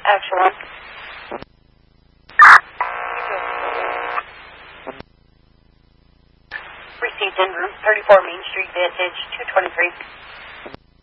Action 1. Received en route 34 Main Street, Vantage 223.